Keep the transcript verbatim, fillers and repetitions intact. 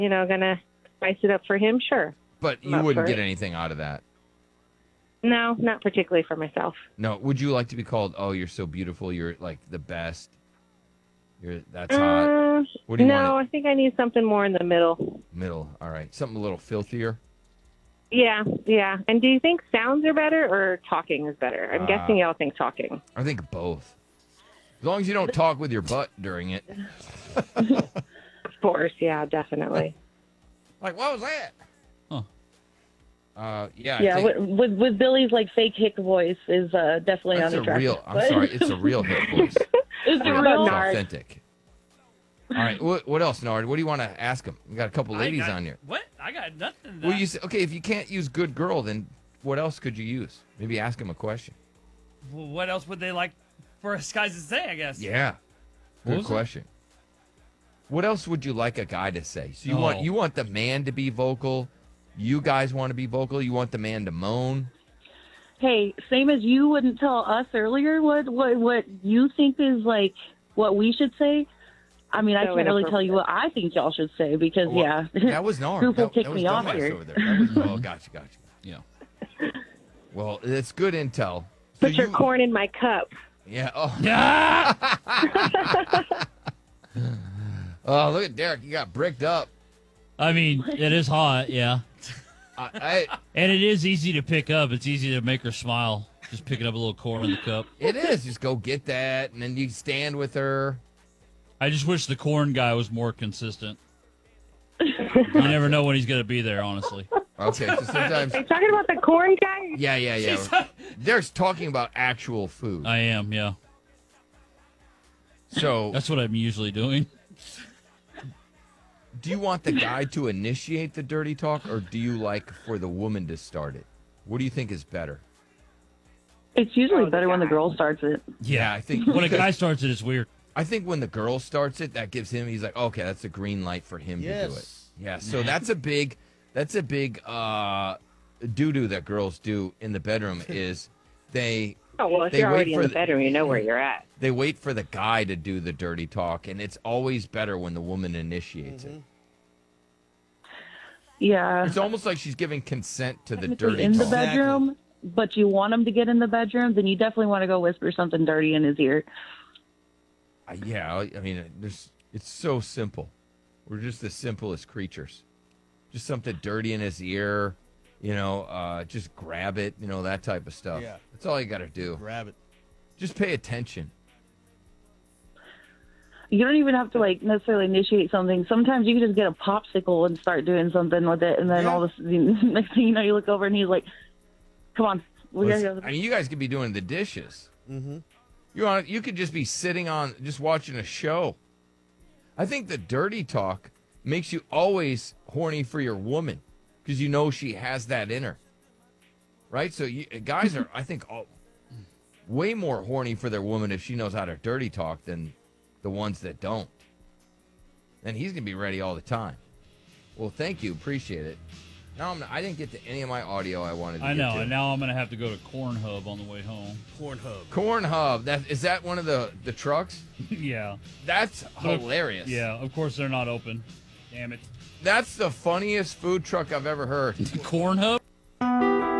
you know, gonna spice it up for him, sure. But you wouldn't get anything out of that. No, not particularly for myself. No. Would you like to be called, oh, you're so beautiful, you're like the best? You're That's Uh, hot. What do you no, want? I think I need something more in the middle. Middle. All right. Something a little filthier. Yeah, yeah. And do you think sounds are better or talking is better? I'm Uh, guessing y'all think talking. I think both. As long as you don't talk with your butt during it. Of course, yeah, definitely. Like, what was that? Huh. Uh, yeah. I Yeah, think with, with with Billy's like fake hick voice is uh, definitely that's a unattractive. real. I'm but- sorry. It's a real hit voice. It's Yeah, a real. it's authentic. All right. What, what else, Nard? What do you want to ask him? We got a couple ladies I got, on here. What? I got nothing. Well, you say, okay, if you can't use good girl, then what else could you use? Maybe ask him a question. Well, what else would they like for us guys to say, I guess? Yeah. What Good was question. What else would you like a guy to say? So you want Oh. you want the man to be vocal. You guys want to be vocal. You want the man to moan. Hey, same as you wouldn't tell us earlier what what what you think is like what we should say. I mean, I So can't really tell you what I think y'all should say because Well, yeah, That was Nard. Group will That, kick that was me off dumbass here. over there. That was, oh, gotcha, gotcha. Yeah. Well, it's good intel. So Put your you- corn in my cup. Yeah. Oh. Yeah. Oh, look at Derek. You got bricked up. I mean, it is hot, yeah. I, I, And it is easy to pick up. It's easy to make her smile. Just picking up a little corn in the cup. it is. Just go get that, and then you stand with her. I just wish the corn guy was more consistent. You never know when he's going to be there, honestly. Okay. So sometimes. Are you talking about the corn guy? Yeah, yeah, yeah. They're talking about actual food. I am, yeah. So, That's what I'm usually doing. do you want the guy to initiate the dirty talk, or do you like for the woman to start it? What do you think is better? it's usually Oh, the better when the guy. girl starts it. Yeah, I think When a guy starts it, it's weird. I think when the girl starts it, that gives him. He's like, okay, that's a green light for him to do it. Yes. Yeah. So that's a big, that's a big uh, doo doo that girls do in the bedroom is they Oh, well, if They you're wait already in for the the- bedroom, you know where you're at. they wait for the guy to do the dirty talk, and it's always better when the woman initiates it. Yeah, It's almost like she's giving consent to the technically dirty in the talk. bedroom, but you want him to get in the bedroom, then you definitely want to go whisper something dirty in his ear. Uh, yeah, I I mean, there's, it's so simple. We're just the simplest creatures. Just something dirty in his ear, you know, uh, just grab it, you know, that type of stuff. Yeah. That's all you got to do. Grab it. Just pay attention. You don't even have to like necessarily initiate something. Sometimes you can just get a popsicle and start doing something with it, and then Yeah. all this next thing you know, you look over and he's like, "Come on, we gotta Listen, go." I mean, you guys could be doing the dishes. Mm-hmm. You on, you could just be sitting on, just watching a show. I think the dirty talk makes you always horny for your woman because you know she has that in her, right? So you, guys are, I think, all, way more horny for their woman if she knows how to dirty talk than the ones that don't. And he's gonna be ready all the time. Well, thank you, appreciate it. Now I'm, I didn't get to any of my audio I wanted to I get know, to. and now I'm going to have to go to Corn Hub on the way home. Pornhub. Corn Hub. That is that one of the the trucks? Yeah. That's hilarious. Yeah, of course they're not open. Damn it. That's the funniest food truck I've ever heard. Corn Hub?